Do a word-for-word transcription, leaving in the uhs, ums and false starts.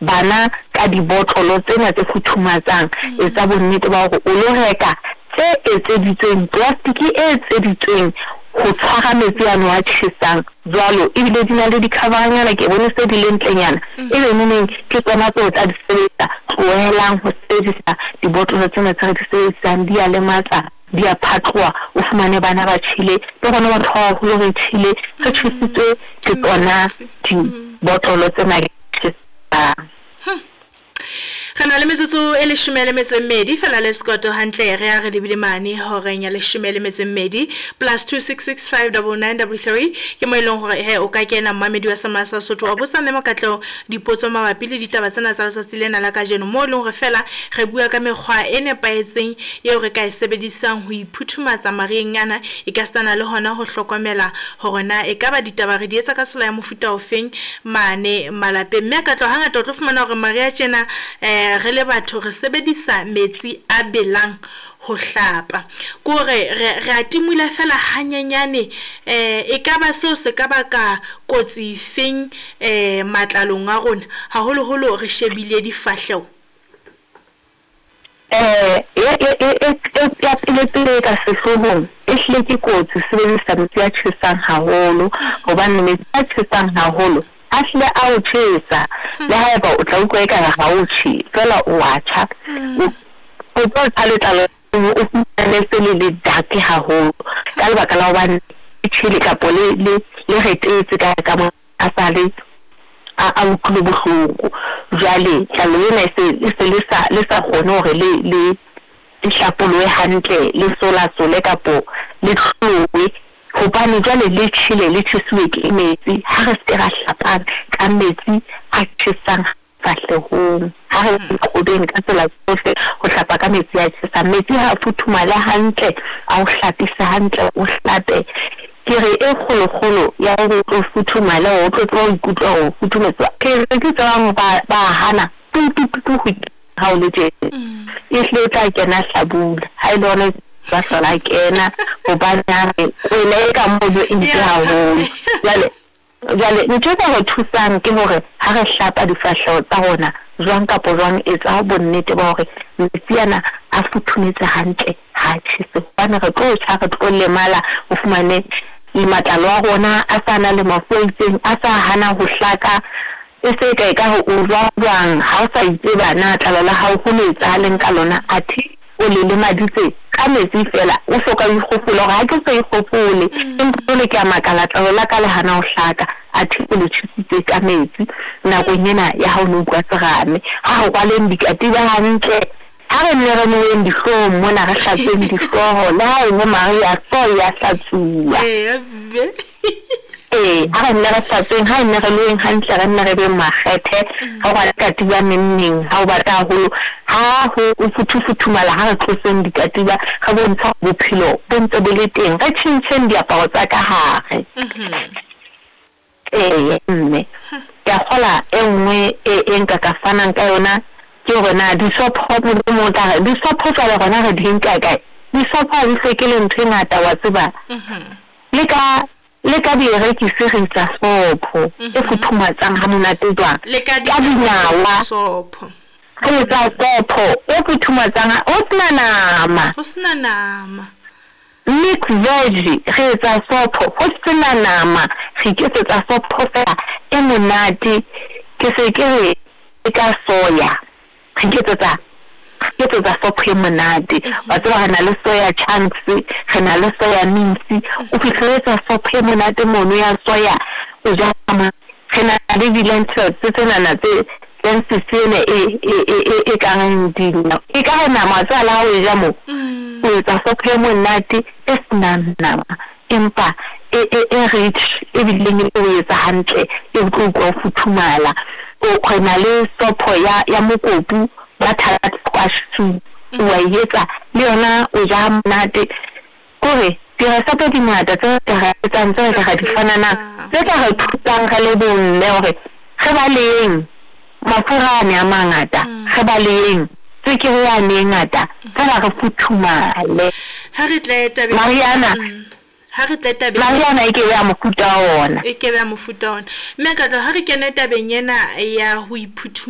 bana ka dibotolo tsena tse futhumatsang etsa bonnete ba hore o lo reka tse etseditsweng plastic e etseditsweng ho tshwara metsi ano a tjhesang jwalo ebile di na le di-coveranyana ke bone se di le ntlenyana ebe neneng ke tsona tse o tla di sebetsa tlohelang ho sebedisa dibotolo tsena tse re di sebedisang di a lematsa di a phatloha o fumane bana ba tjhile le gona batho ba baholo re tjhile re thusitswe ke tsona dibotolo tsena tjhesang. Kana le metsotso e leshome le metso e mmedi fela le sekoto hantle re a re lebile mane horeng ya leshome le metso e mmedi plus two six six five nine nine three three ke mo eleng hore he o ka kena mmamedi wa sama sa Sotho wa bosa le makatlo dipotso mabapi le ditaba tsena tsa letsatsi lena la kajeno mo eleng hore fela re bua ka mekgwa e nepaetseng eo re ka e sebedisang ho iphuthumatsa mareng ana e ka stana le hona ho hlokomela hore na e ka ba ditaba re di etsa ka sela ya mofuta ofeng mane malape mme ka tlo hangata o tlo fumana hore maria tjena eh re le batho re sebedisa metsi a belang ho hlapa kore re atimula fela hanyanyane eh e ka ba seo se ka baka kotsi feng eh matlalong a rona haholo holo re shebile difahleho eh e e e ya pele pele ka sehlohong e hle ke kotsi sebedisa metsi a tjhesang haholo hobane metsi a tjhesang haholo ashle a o tjhesa le haeba o tla utlwa eka ga o tshi fela o a tjha o tlo tshaletlalo o fumane se le le dake haholo ka lebaka la hobane tshile kapo le le le retetse ka ka mo a sale a a utlwe bohloko jwale tlalo ena se se le sa le sa kgone hore le le dihlapoloe hantle le sola sole kapo le hlowe hobane jwale le tshile le tshisuwe ke metsi ha re se ra hlapang ka metsi a tjhesang fahlehong ha re kodeng ka tsela tsohle ho hlapa ka metsi a tjhesang metsi ha futhumala hantle a o hlapisa hantle o hlape ke re e kgolo kgolo ya go tlo futhumala o tlo tlo ikutlwa ho futhumetswa ke re ke tsang ba ba hana tu tu tu ho ha o le tjena e hle tla kena hlabula ha ile ona ba sala kena o ba nare o ile ka modo e ntse haholo jwale jwale ntho tsa go thusang ke hore ha re hlapa difahleho tsa rona jwang kapo jwang etsa ho bonnete ba hore metsi ana a futhumetse hantle ha tshise bana re tlo tshwa re tlo lemala o fumane le matlalo a rona a sana le mafoitseng a sa hana ho hlaka e se ka ka ho jwang ha o sa itseba na tlalo la hao ho letsa leng ka lona athi o le le maditse ka metsi fela o soka o ikgopola hore ha ke se ikgopole empa le ke a makala tlalo la ka le hana ho hlaka athi o le tshitsitse ka metsi nakong ena ya ha o no kwa serame ha ho kwaleng dikatiba hantle ha re nne re nweng dihloho mona re hlatseng dihloho le ha e mo maria so ya hlatsuwa eh ha re nne re hlatseng ha nne re nweng hantle re nne re be makgethe ha ba katiba menning ha o batla holo ha ho o futhufuthumala ha re tloseng dikatiba ga bontsha bophelo bo ntse bo le teng re tshintsheng diaparo tsa ka hare eh mme ya khola e nngwe e nka ka fanang ka yona ke rona di sopho mo mo tla di sopho tsa rona re di nka kae di sopho di se ke le ntwe ngata wa tseba le ka le ka di rekise re tsa sopho e futhumatsang ha monate jwang le ka dinawa sopho re tsa sopho e futhumatsang o sna nama o sna nama mix veg re tsa sopho o sna nama re ke tsa sopho fela e monate ke se ke re ka soya re ke tsa ke tsa sopho e monate ba tswa na le soya chunks re na le soya mince o fitlheletsa sopho e monate mono ya soya o ja ma re na le lentils tse nana tse lentils tsene e e e ka reng dino e ka nama tsa la o ja mo o tsa sopho e monate e sna nama empa e e rich e bileng e o etsa hantle e go go futhumala o khona le sopho ya ya mokopu ba thata squash soup wa yetsa le yona o ja monate kore tira sa di ngata tse tsa tsa tsa ga di fana na tse tsa re thutang ga le bonne hore ge ba leng mafura ne a mangata ge ba leng tse ke ya ne ngata ka ga futhumale ha re tla eta Mariana ha re tla tabeng Mariana e ke ya mofuta ona e ke ya mofuta ona mme ka tla ha re kena tabeng yena ya ho iphuthu